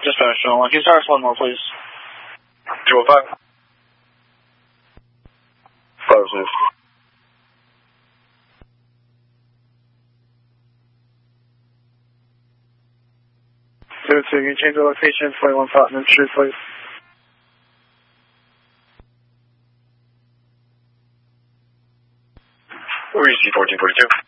Dispatch, John 1. Can you start us one more, please? 205. 506. So can you change the location, 21 Tottenham Street, please? Reach 1442.